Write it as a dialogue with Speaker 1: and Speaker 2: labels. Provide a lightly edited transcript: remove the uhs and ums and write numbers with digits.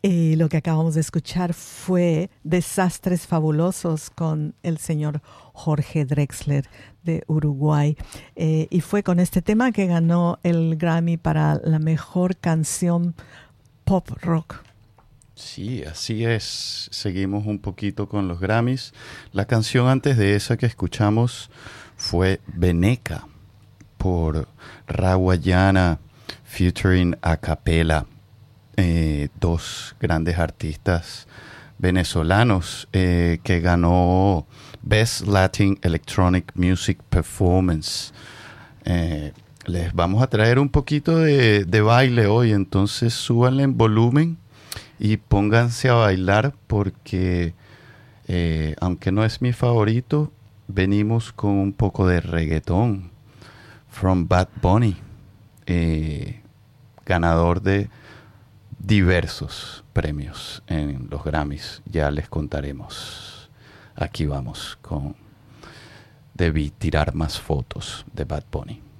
Speaker 1: Y lo que acabamos de escuchar fue Desastres Fabulosos con el señor Jorge Drexler de Uruguay. Y fue con este tema que ganó el Grammy para la mejor canción pop rock.
Speaker 2: Sí, así es. Seguimos un poquito con los Grammys. La canción antes de esa que escuchamos fue Veneca por Rawayana featuring a capella. Dos grandes artistas venezolanos que ganó Best Latin Electronic Music Performance. Les vamos a traer un poquito de baile hoy, entonces súbanle en volumen y pónganse a bailar porque aunque no es mi favorito, venimos con un poco de reggaetón from Bad Bunny, ganador de diversos premios en los Grammys. Ya les contaremos. Aquí vamos con Debí tirar más fotos de Bad Bunny.